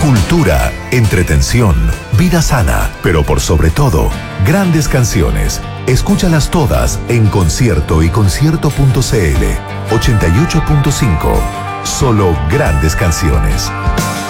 Cultura, entretención, vida sana, pero por sobre todo, grandes canciones. Escúchalas todas en concierto y concierto.cl 88.5. Solo grandes canciones.